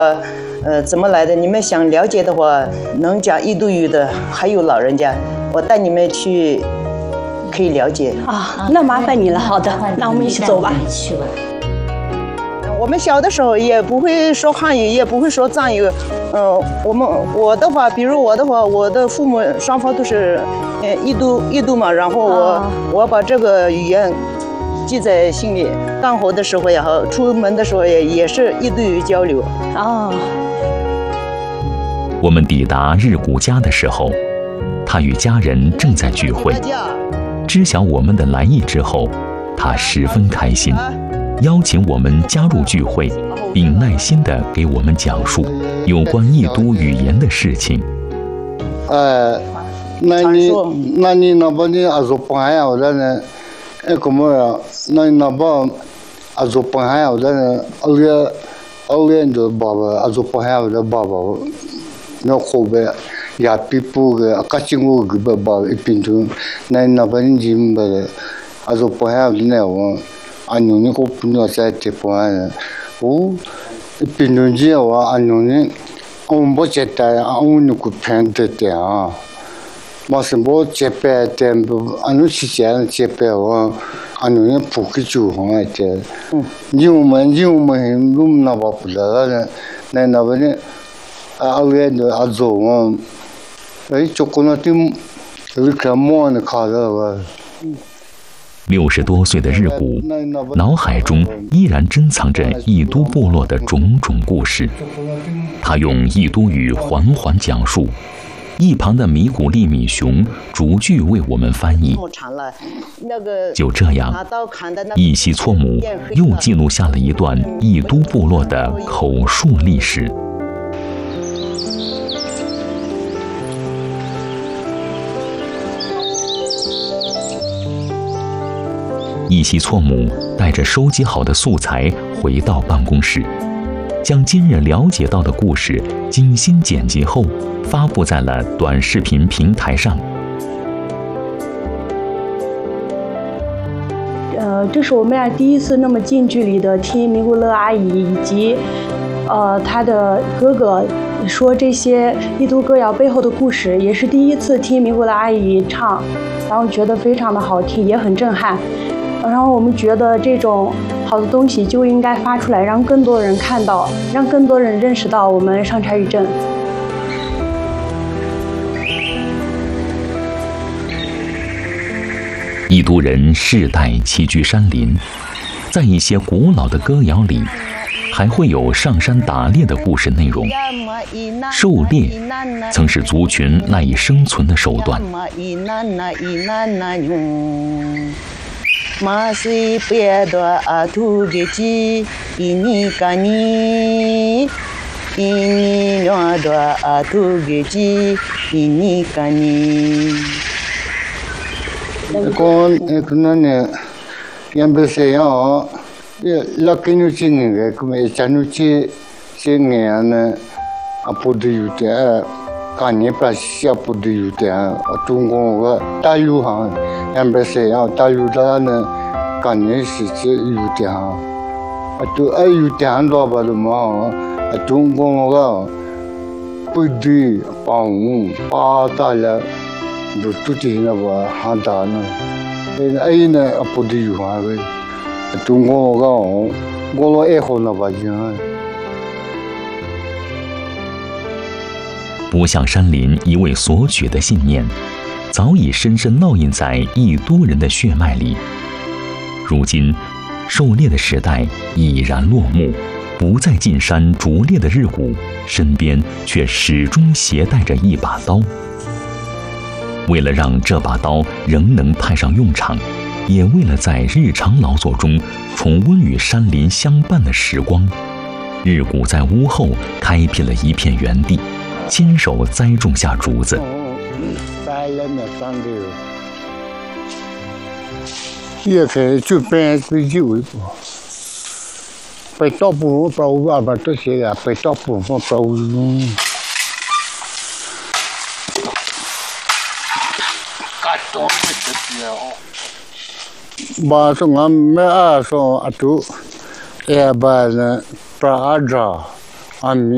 怎么来的？你们想了解的话，能讲异都语的还有老人家，我带你们去，可以了解。 啊，那麻烦你了。好的，那我们一起走吧。 去吧。 我们小的时候也不会说汉语，也不会说藏语。我的话，比如我的话，我的父母双方都是异都嘛，然后我把这个语言记在心里，干活的时候也好，出门的时候也是异都语交流。 哦。 我们抵达日古家的时候，他与家人正在聚会。知晓我们的来意之后，他十分开心，邀请我们加入聚会，并耐心地给我们讲述有关异都语言的事情。 那你那边的阿祖朋友的呢？怎么样？那边阿祖朋友的呢？熬夜的爸爸，阿祖朋友的爸爸，那后边也皮肤个，卡青我个爸爸一边头，那边的人们阿祖朋友的呢我。안녕히 고픈가 사이트 보아요. 오 빈둥지와 안녕히 뭐 제타 아우는 그 팬데야. 무슨 뭐 제페 템부 안우 시장 제페와 안녕히 부기주 하이테. 뉴만 룸나 바쁘다. 내나버네 아우에도 아조. 이 초코나티 이렇게 뭐는 가다가 60多岁的日古，脑海中依然珍藏着异都部落的种种故事。他用异都语缓缓讲述，一旁的米古利米熊逐句为我们翻译。就这样，一西措姆又记录下了一段异都部落的口述历史。伊西措姆带着收集好的素材回到办公室，将今日了解到的故事精心剪辑后，发布在了短视频平台上。 这是我们俩第一次那么近距离的听米古勒阿姨以及，她的哥哥说这些异都歌谣背后的故事，也是第一次听米古勒阿姨唱，然后觉得非常的好听，也很震撼。然后我们觉得这种好的东西就应该发出来，让更多人看到，让更多人认识到我们上柴屿镇。 异都人世代栖居山林，在一些古老的歌谣里，还会有上山打猎的故事内容。狩猎曾是族群赖以生存的手段。 Masih pada atu geci ini kani ini ada atu geci ini kani. Kon eknane yang bersaya lakinuci ni ke canuci sengene apa diute kani pasti apa diute tunggu tayu ha yang bersaya tayu dah ne kani sih diute ha tu diute anda baru mah tunggu ga pudi pang patala Bertuti na ba handa na, ay na apodi yuha be, tungo ga golo echo na ba jiha。 不向山林一味索取的信念，早已深深烙印在异都人的血脉里。如今，狩猎的时代已然落幕，不再进山逐猎的日古，身边却始终携带着一把刀。为了让这把刀仍能派上用场，也为了在日常劳作中重温与山林相伴的时光，日古在屋后开辟了一片园地，亲手栽种下竹子。 也可以就变自己为不，被盗不包啊，把这些啊被盗不包。Bahasa ngamme aso atu ya bahasa praadra ami